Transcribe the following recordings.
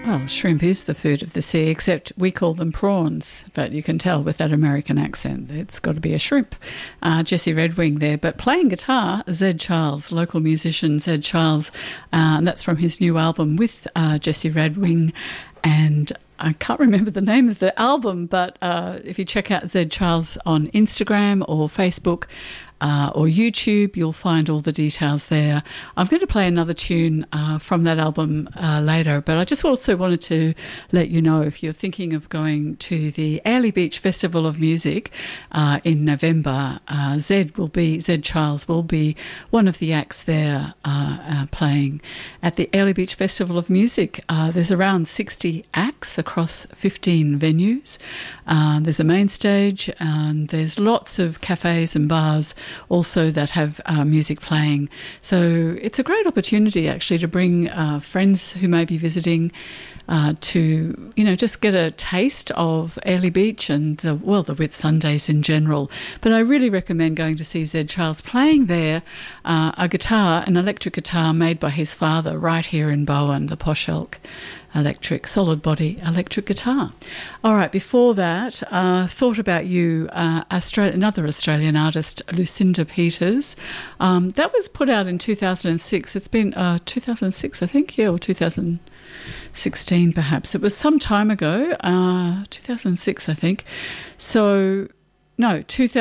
Well, shrimp is the food of the sea, except we call them prawns, but you can tell with that American accent it's got to be a shrimp. Jesse Redwing there, but playing guitar, Zed Charles, local musician Zed Charles, and that's from his new album with Jesse Redwing, and I can't remember the name of the album, but if you check out Zed Charles on Instagram or Facebook, or YouTube, you'll find all the details there. I'm going to play another tune from that album later, but I just also wanted to let you know, if you're thinking of going to the Airlie Beach Festival of Music in November, Zed Charles will be one of the acts there playing at the Airlie Beach Festival of Music. There's around 60 acts across 15 venues. There's a main stage, and there's lots of cafes and bars also that have music playing. So it's a great opportunity actually to bring friends who may be visiting to, just get a taste of Airlie Beach and, the Whitsundays in general. But I really recommend going to see Zed Charles playing there an electric guitar made by his father right here in Bowen, the Posh Elk solid body electric guitar. All right, before that, Thought About You, another Australian artist, Lucinda Peters. That was put out in 2006. It's been 2006, I think, or 2016 perhaps. It was some time ago, 2006, I think. So, no,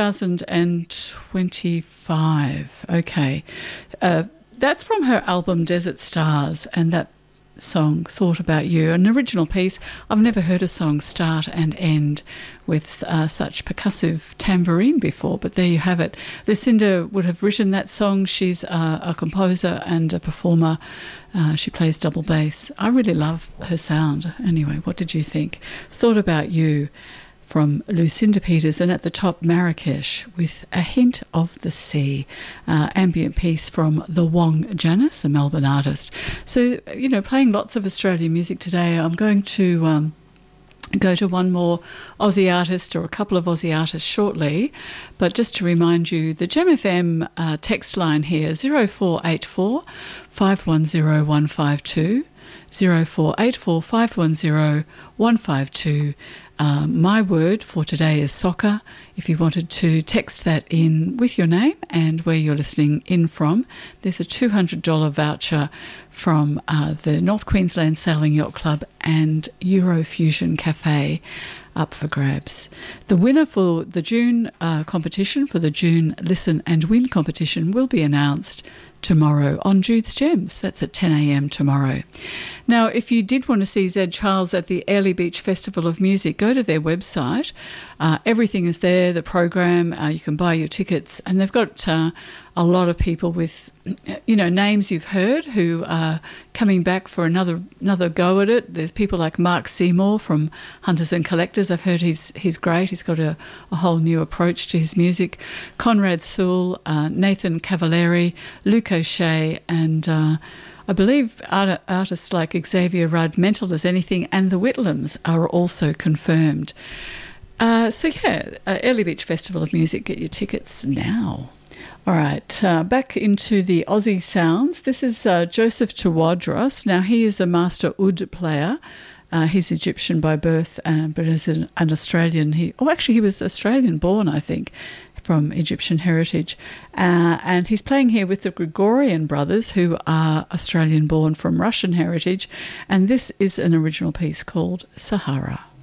2025. Okay. That's from her album Desert Stars, and that song Thought About You, an original piece. I've never heard a song start and end with such percussive tambourine before, but there you have it. Lucinda would have written that song. She's a composer and a performer. She plays double bass. I really love her sound. Anyway, what did you think? Thought About You from Lucinda Peters, and at the top, Marrakesh with A Hint of the Sea, ambient piece from the Wong Janice, a Melbourne artist. So, playing lots of Australian music today. I'm going to go to one more Aussie artist, or a couple of Aussie artists shortly, but just to remind you, the Gem FM text line here, 0484 510 152, 0484 510 152. My word for today is soccer. If you wanted to text that in with your name and where you're listening in from, there's a $200 voucher from the North Queensland Sailing Yacht Club and Eurofusion Cafe up for grabs. The winner for the June competition, for the June Listen and Win competition, will be announced tomorrow on Jude's Gems. That's at 10 a.m. tomorrow. Now, if you did want to see Zed Charles at the Airlie Beach Festival of Music, go to their website. Everything is there, the program, you can buy your tickets, and they've got a lot of people with, names you've heard who are coming back for another go at it. There's people like Mark Seymour from Hunters and Collectors. I've heard he's great. He's got a whole new approach to his music. Conrad Sewell, Nathan Cavallari, Luke O'Shea, and I believe artists like Xavier Rudd, Mental as Anything, and the Whitlams are also confirmed. Airlie Beach Festival of Music, get your tickets now. All right, back into the Aussie sounds. This is Joseph Tawadros. Now, he is a master oud player. He's Egyptian by birth, but as an Australian, he was Australian born, I think, from Egyptian heritage. And he's playing here with the Gregorian brothers, who are Australian born from Russian heritage. And this is an original piece called Sahara.